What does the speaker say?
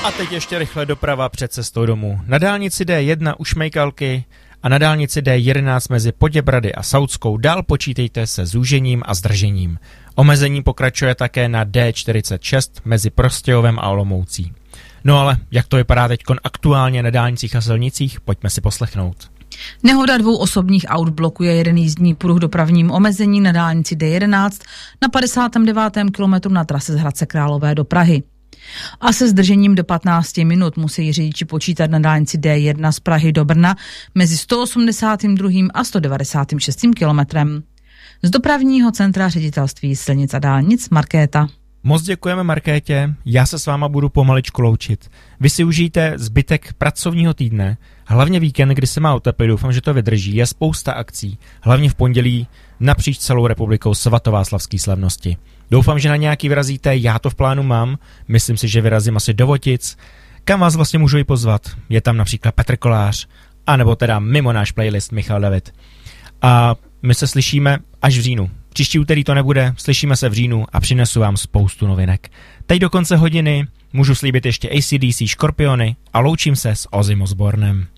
A teď ještě rychle doprava před cestou domů. Na dálnici D1 u Šmejkalky a na dálnici D11 mezi Poděbrady a Saudskou dál počítejte se zúžením a zdržením. Omezení pokračuje také na D46 mezi Prostějovem a Olomoucí. No ale jak to vypadá teďkon aktuálně na dálnicích a silnicích, pojďme si poslechnout. Nehoda 2 osobních aut blokuje jeden jízdní pruh dopravním omezení na dálnici D11 na 59. kilometru na trase z Hradce Králové do Prahy. A se zdržením do 15 minut musí řidiči počítat na dálnici D1 z Prahy do Brna mezi 182. a 196. kilometrem. Z dopravního centra ředitelství silnic a dálnic Markéta. Moc děkujeme Markétě, já se s váma budu pomaličku loučit. Vy si užijte zbytek pracovního týdne, hlavně víkend, kdy se má oteplit, doufám, že to vydrží, je spousta akcí, hlavně v pondělí napříč celou republikou svatováclavský slavnosti. Doufám, že na nějaký vyrazíte, já to v plánu mám, myslím si, že vyrazím asi do Votic, kam vás vlastně můžu i pozvat, je tam například Petr Kolář, anebo teda mimo náš playlist Michal David. A my se slyšíme až v říjnu. Příští úterý to nebude, slyšíme se v říjnu a přinesu vám spoustu novinek. Teď do konce hodiny můžu slíbit ještě AC/DC Škorpiony a loučím se s Ozzy Osbournem.